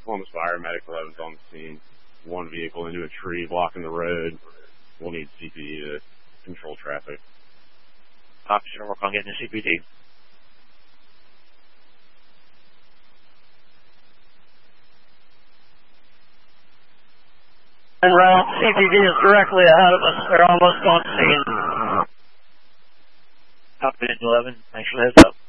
Columbus Fire, Medic 11's on the scene. One vehicle into a tree blocking the road. We'll need CPD to control traffic. Officer, work on getting the CPD. And route, CPD is directly ahead of us. They're almost on scene. Copy 11. Thanks for the heads up.